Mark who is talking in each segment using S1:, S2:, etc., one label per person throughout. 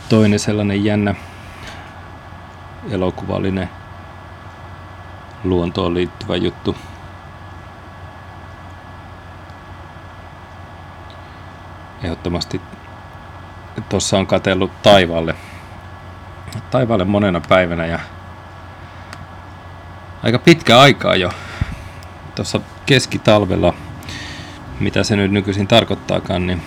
S1: toinen sellainen jännä elokuvallinen luontoon liittyvä juttu. Ehdottomasti tuossa on katsellut taivaalle monena päivänä ja aika pitkä aikaa jo. Tuossa keskitalvella, mitä se nyt nykyisin tarkoittaakaan, niin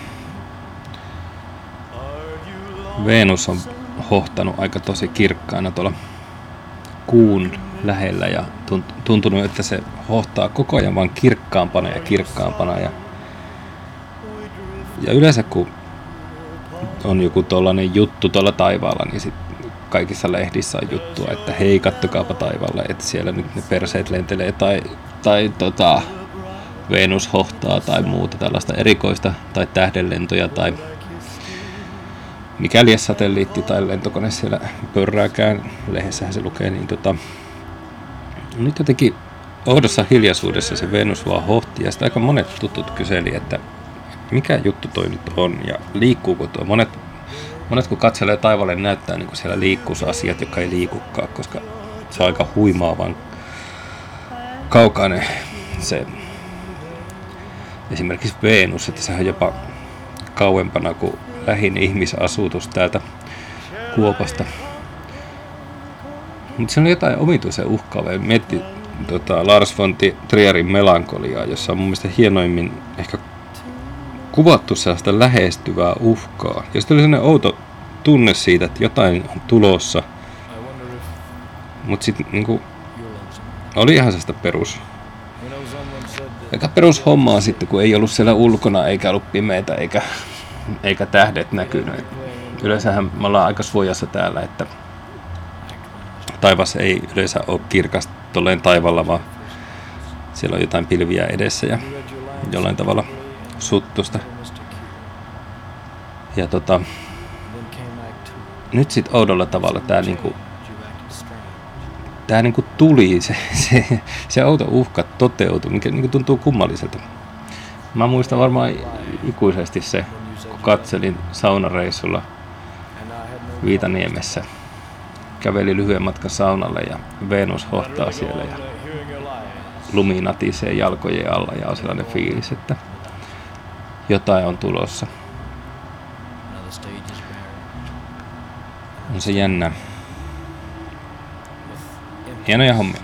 S1: Venus on hohtanut aika tosi kirkkaana tuolla kuun lähellä ja tuntunut, että se hohtaa koko ajan vaan kirkkaampana ja kirkkaampana. Ja yleensä kun on joku tollainen juttu tuolla taivaalla, niin sit kaikissa lehdissä on juttua, että hei, kattokaapa taivaalla, että siellä nyt ne perseet lentelee tai Venus hohtaa tai muuta tällaista erikoista tai tähdenlentoja tai mikäli satelliitti tai lentokone siellä pörrääkään, lehdessähän se lukee, niin nyt jotenkin oudossa hiljaisuudessa se Venus vaan hohti ja sitä aika monet tutut kyseli, että mikä juttu toi nyt on ja liikkuuko tuo. Monet kun katselee taivaalle, näyttää niin kuin siellä liikkuisi asiat, jotka ei liikukaan, koska se on aika huimaavan kaukainen se esimerkiksi Venus, että sehän on jopa kauempana kuin lähin ihmisasutus täältä Kuopasta. Mutta se on jotain omituisen uhkaavaa. Mietti Lars von Trierin Melankoliaa, jossa on mun mielestä hienoimmin ehkä kuvattu sellaista lähestyvää uhkaa. Ja sitten oli sellainen outo tunne siitä, että jotain on tulossa. Mutta sitten niinku, oli ihan sellaista perushommaa sitten, kun ei ollut siellä ulkona, eikä ollut pimeitä, eikä tähdet näkynyt. Yleensähän me ollaan aika suojassa täällä, että taivas ei yleensä ole kirkas tolleen taivalla, vaan siellä on jotain pilviä edessä ja jollain tavalla suttusta. Ja nyt sit oudolla tavalla tää niinku tuli, se outo uhka toteutui, mikä niinku tuntuu kummalliselta. Mä muistan varmaan ikuisesti se, kun katselin saunareissulla Viitaniemessä. Käveli lyhyen matkan saunalle ja Venus hohtaa siellä ja lumi natisee jalkojen alla ja on sellainen fiilis, että jotain on tulossa. On se jännä. Hienoja hommia.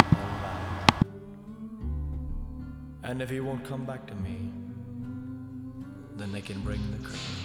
S2: And if he won't come back to me, then they can bring the curtain.